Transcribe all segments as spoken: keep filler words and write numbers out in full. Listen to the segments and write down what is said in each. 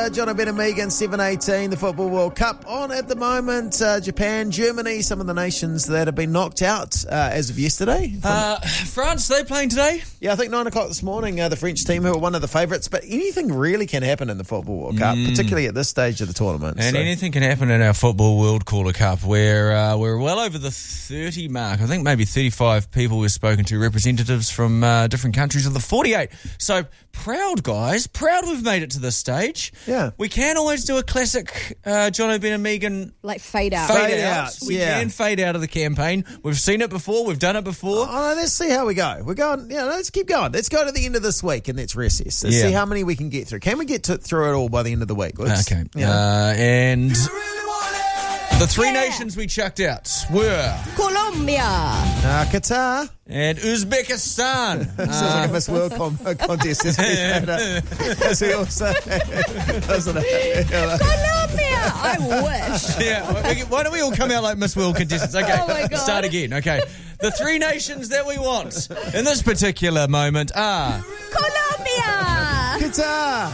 uh, John O'Ben and Megan, seven eighteen, the Football World Cup on at the moment. Uh, Japan, Germany, some of the nations that have been knocked out uh, as of yesterday. Uh, France, they playing today? Yeah, I think nine o'clock this morning, uh, the French team, who are one of the favourites. But anything really can happen in the Football World Cup, mm. particularly at this stage of the tournament. And so. anything can happen in our Football World Caller Cup, where uh, we're well over the thirty mark. I think maybe thirty-five people we've spoken to, representatives from uh, different countries of the forty-eight. So proud, guys. Proud we've made it to this stage. Yeah. We can always do a classic uh, John O'Ben and Megan... Like fade out. Fade, fade out. out. We yeah. can fade out of the campaign. We've seen it before. We've done it before. Oh, let's see how we go. We're going, yeah, let's keep going. Let's go to the end of this week and let's recess. Let's Yeah. see how many we can get through. Can we get to, through it all by the end of the week? Let's, Okay. Yeah. Uh, and the three Yeah. nations we chucked out were... Colombia. Uh, Qatar. And Uzbekistan. Sounds like a Miss World com- contest, isn't it? But, uh, as we all say, doesn't it? Colombia. I wish. Yeah, we can- why don't we all come out like Miss World contestants? Okay, Oh my God. start again. Okay, the three nations that we want in this particular moment are Colombia. Qatar.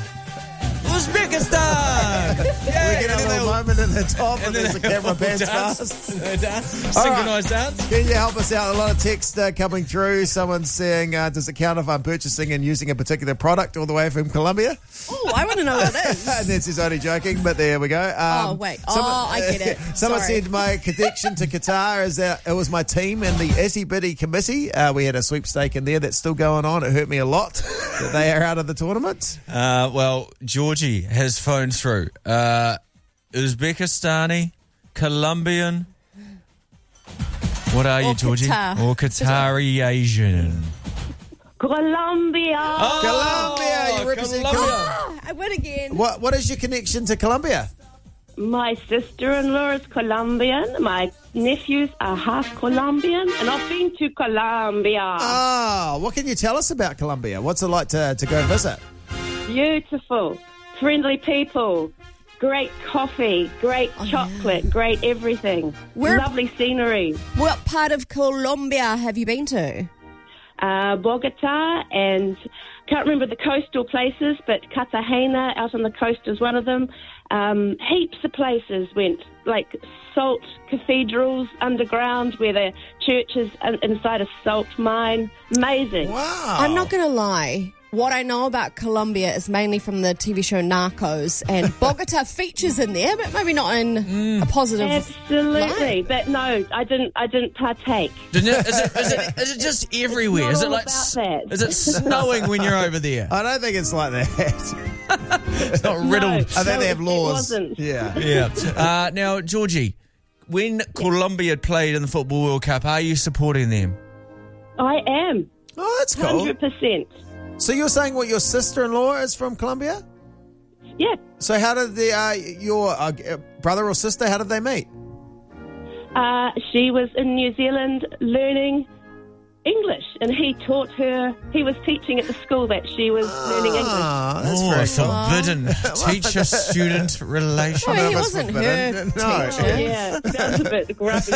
Uzbekistan. We Yeah, get a and then little they'll- moment in the top and, and there's a then camera they'll pans dance. fast. They dance. All right. Synchronised dance. Can you help us out? A lot of text uh, coming through. Someone's saying, uh, does it count if I'm purchasing and using a particular product all the way from Colombia? Oh, I want to know what it is. And this is only joking, but there we go. Um, Oh, wait. Oh, I get it. Someone Sorry. said my connection to Qatar is that it was my team in the Itty Bitty Committee. Uh, we had a sweepstake in there that's still going on. It hurt me a lot that they are out of the tournament. Uh, well, Georgie has phoned through. Uh, Uzbekistani, Colombian. What are you, Or Georgie? Qatar. Or Qatari Asian. Colombia. Oh, Colombia, you represent Colombia. Ah, I win again. What What is your connection to Colombia? My sister-in-law is Colombian. My nephews are half Colombian, and I've been to Colombia. Oh, what can you tell us about Colombia? What's it like to, to go visit? Beautiful, friendly people, great coffee, great Oh, chocolate, great everything. Where- Lovely scenery. What part of Colombia have you been to? Uh, Bogota, and can't remember the coastal places, but Cartagena out on the coast is one of them. Um, heaps of places went, like salt cathedrals underground where the church is in- inside a salt mine. Amazing. Wow. I'm not going to lie. What I know about Colombia is mainly from the T V show Narcos, and Bogota features in there, but maybe not in a positive Absolutely, light. but no, I didn't. I didn't partake. Didn't it, is, it, is, it, is it just everywhere? It's Is not it all like about s- that. is it snowing when you're over there? I don't think it's like that. It's not riddled. I think No, they have it laws. wasn't. Yeah. Yeah. Uh, now, Georgie, when Colombia played in the Football World Cup, are you supporting them? I am Oh, that's cool. hundred percent. So you're saying what your sister-in-law is from Colombia? Yeah. So how did the uh, your uh, brother or sister? How did they meet? Uh, she was in New Zealand learning English, and he taught her. He was teaching at the school that she was learning English. Ah, that's oh, very cool. forbidden teacher-student relation. Oh, he If it's wasn't forbidden. her No. teacher. Yeah, sounds a bit grubby.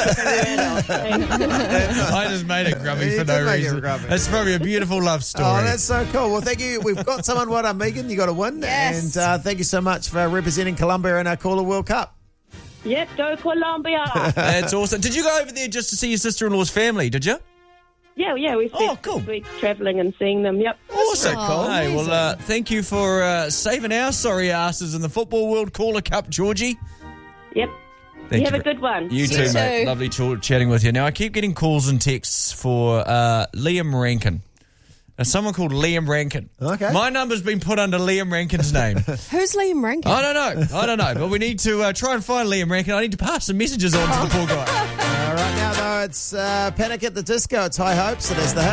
I just made it grubby You for did no make it reason. grubby. It's probably a beautiful love story. Oh, that's so cool. Well, thank you. We've got someone. Well done, Megan. You got a win. Yes. And uh, thank you so much for representing Colombia in our Caller World Cup. Yep, go Colombia. That's awesome. Did you go over there just to see your sister-in-law's family, did you? Yeah, yeah, we spent Oh, cool. six weeks travelling and seeing them. Yep. Awesome. Oh, Hey, well, amazing. uh, thank you for uh, saving our sorry asses in the Football World Caller Cup, Georgie. Yep. Thank you have you a good one. You You too, mate. too. Lovely ch- chatting with you. Now, I keep getting calls and texts for uh, Liam Rankin. Uh, someone called Liam Rankin. Okay. My number's been put under Liam Rankin's name. Who's Liam Rankin? I don't know. I don't know. But we need to uh, try and find Liam Rankin. I need to pass some messages on to the poor guy. All right, now, though, it's uh, Panic at the Disco. It's High Hopes. It is the